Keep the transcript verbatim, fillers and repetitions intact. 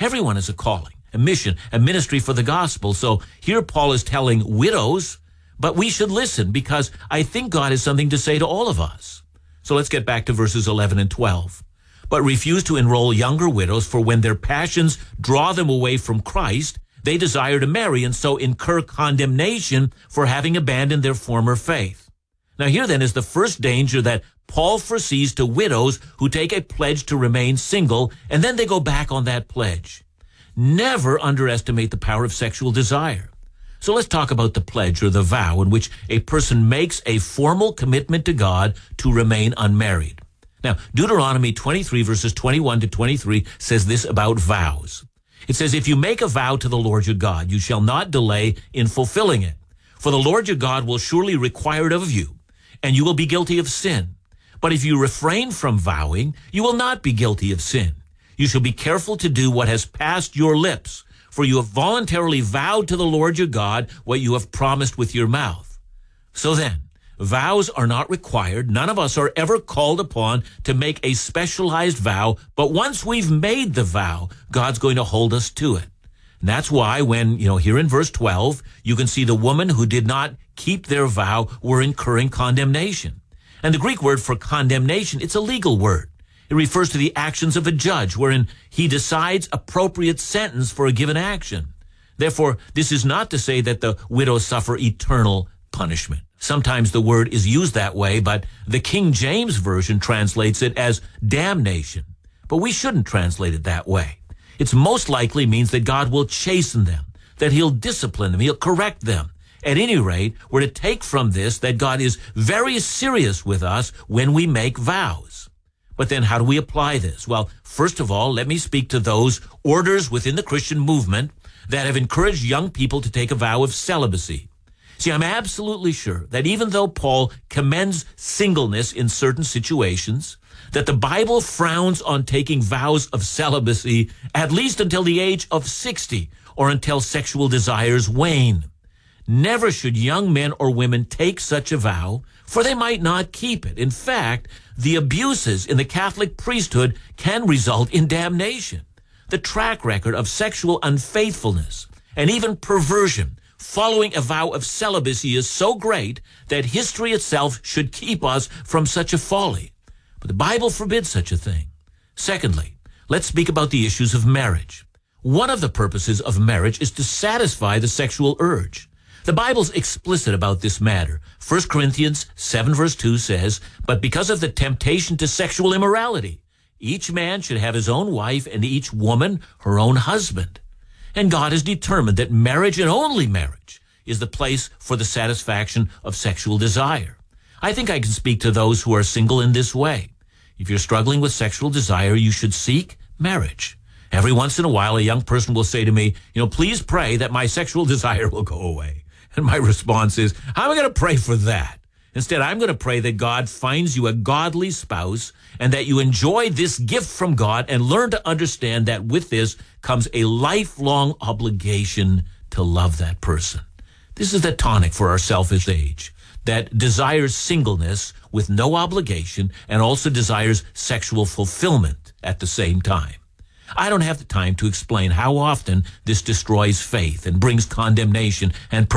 Everyone has a calling, a mission, a ministry for the gospel. So here Paul is telling widows, but we should listen because I think God has something to say to all of us. So let's get back to verses eleven and twelve. But refuse to enroll younger widows, for when their passions draw them away from Christ, they desire to marry and so incur condemnation for having abandoned their former faith. Now here then is the first danger that Paul foresees to widows who take a pledge to remain single and then they go back on that pledge. Never underestimate the power of sexual desire. So let's talk about the pledge or the vow in which a person makes a formal commitment to God to remain unmarried. Now, Deuteronomy twenty-three verses twenty-one to twenty-three says this about vows. It says, if you make a vow to the Lord your God, you shall not delay in fulfilling it. For the Lord your God will surely require it of you, and you will be guilty of sin. But if you refrain from vowing, you will not be guilty of sin. You shall be careful to do what has passed your lips, for you have voluntarily vowed to the Lord your God what you have promised with your mouth. So then, vows are not required. None of us are ever called upon to make a specialized vow, but once we've made the vow, God's going to hold us to it. And that's why when, you know, here in verse twelve, you can see the woman who did not keep their vow were incurring condemnation. And the Greek word for condemnation, it's a legal word. It refers to the actions of a judge, wherein he decides appropriate sentence for a given action. Therefore, this is not to say that the widows suffer eternal punishment. Sometimes the word is used that way, but the King James Version translates it as damnation. But we shouldn't translate it that way. It most likely means that God will chasten them, that he'll discipline them, he'll correct them. At any rate, we're to take from this that God is very serious with us when we make vows. But then how do we apply this? Well, first of all, let me speak to those orders within the Christian movement that have encouraged young people to take a vow of celibacy. See, I'm absolutely sure that even though Paul commends singleness in certain situations, that the Bible frowns on taking vows of celibacy at least until the age of sixty or until sexual desires wane. Never should young men or women take such a vow, for they might not keep it. In fact, the abuses in the Catholic priesthood can result in damnation. The track record of sexual unfaithfulness and even perversion following a vow of celibacy is so great that history itself should keep us from such a folly. But the Bible forbids such a thing. Secondly, let's speak about the issues of marriage. One of the purposes of marriage is to satisfy the sexual urge. The Bible's explicit about this matter. First Corinthians seven verse two says, but because of the temptation to sexual immorality, each man should have his own wife and each woman her own husband. And God has determined that marriage and only marriage is the place for the satisfaction of sexual desire. I think I can speak to those who are single in this way. If you're struggling with sexual desire, you should seek marriage. Every once in a while, a young person will say to me, you know, please pray that my sexual desire will go away. And my response is, how am I going to pray for that? Instead, I'm going to pray that God finds you a godly spouse and that you enjoy this gift from God and learn to understand that with this comes a lifelong obligation to love that person. This is the tonic for our selfish age that desires singleness with no obligation and also desires sexual fulfillment at the same time. I don't have the time to explain how often this destroys faith and brings condemnation and